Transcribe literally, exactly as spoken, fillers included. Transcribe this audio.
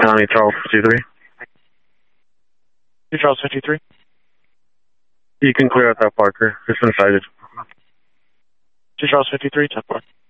County, Charles fifty-three. Two Charles fifty-three. You can clear out that Parker. It's been cited. Two Charles fifty-three, ten four.